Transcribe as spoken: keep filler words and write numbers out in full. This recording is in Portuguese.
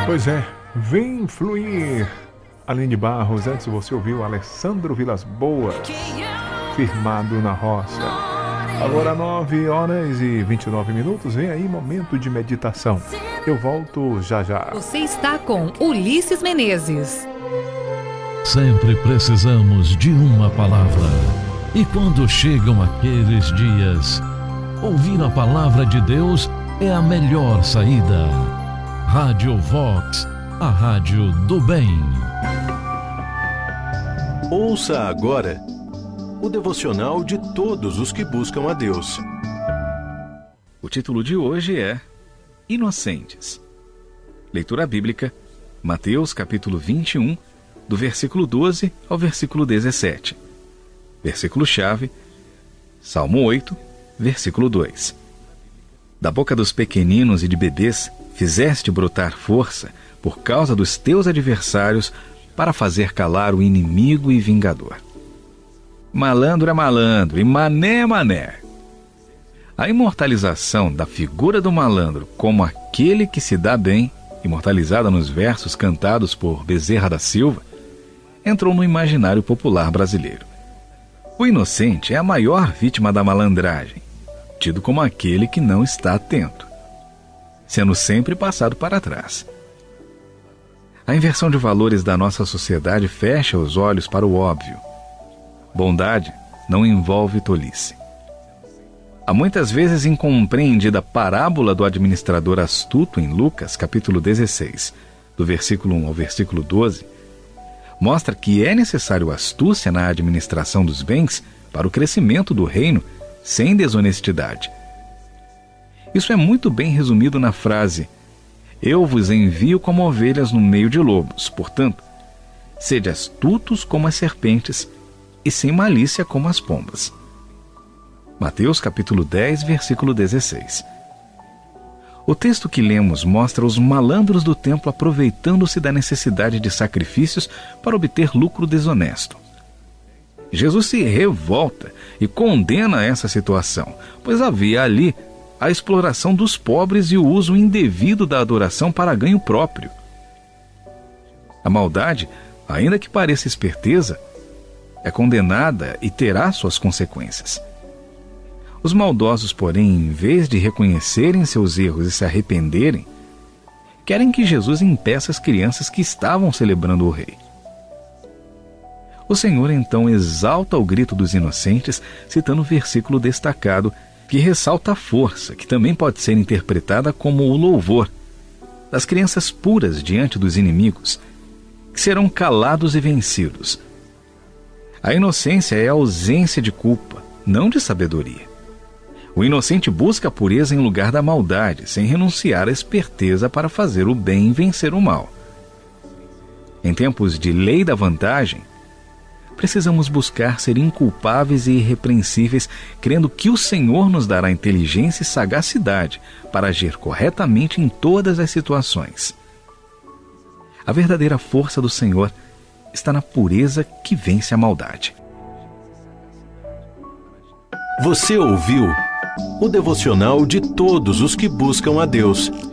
Pois é, vem fluir. Aline Barros, antes você ouviu Alessandro Vilas Boas, Firmado na Roça. Agora nove horas e vinte e nove minutos, vem aí momento de meditação. Eu volto já já. Você está com Ulisses Menezes. Sempre precisamos de uma palavra. E quando chegam aqueles dias, ouvir a palavra de Deus é a melhor saída. Rádio Vox, a rádio do bem. Ouça agora o devocional de todos os que buscam a Deus. O título de hoje é Inocentes. Leitura bíblica, Mateus capítulo vinte e um, do versículo doze ao versículo dezessete. Versículo-chave, Salmo oito, versículo dois. Da boca dos pequeninos e de bebês fizeste brotar força por causa dos teus adversários para fazer calar o inimigo e vingador. Malandro é malandro e mané é mané. A imortalização da figura do malandro como aquele que se dá bem, imortalizada nos versos cantados por Bezerra da Silva, entrou no imaginário popular brasileiro. O inocente é a maior vítima da malandragem, tido como aquele que não está atento, sendo sempre passado para trás. A inversão de valores da nossa sociedade fecha os olhos para o óbvio. Bondade não envolve tolice. A muitas vezes incompreendida parábola do administrador astuto em Lucas, capítulo dezesseis, do versículo um ao versículo doze, mostra que é necessário astúcia na administração dos bens para o crescimento do reino sem desonestidade. Isso é muito bem resumido na frase: eu vos envio como ovelhas no meio de lobos, portanto, sede astutos como as serpentes e sem malícia como as pombas. Mateus capítulo dez, versículo dezesseis. O texto que lemos mostra os malandros do templo aproveitando-se da necessidade de sacrifícios para obter lucro desonesto. Jesus se revolta e condena essa situação, pois havia ali a exploração dos pobres e o uso indevido da adoração para ganho próprio. A maldade, ainda que pareça esperteza, é condenada e terá suas consequências. Os maldosos, porém, em vez de reconhecerem seus erros e se arrependerem, querem que Jesus impeça as crianças que estavam celebrando o rei. O Senhor então exalta o grito dos inocentes, citando o versículo destacado, que ressalta a força, que também pode ser interpretada como o louvor, das crianças puras diante dos inimigos, que serão calados e vencidos. A inocência é a ausência de culpa, não de sabedoria. O inocente busca a pureza em lugar da maldade, sem renunciar à esperteza para fazer o bem e vencer o mal. Em tempos de lei da vantagem, precisamos buscar ser inculpáveis e irrepreensíveis, crendo que o Senhor nos dará inteligência e sagacidade para agir corretamente em todas as situações. A verdadeira força do Senhor está na pureza que vence a maldade. Você ouviu o devocional de todos os que buscam a Deus,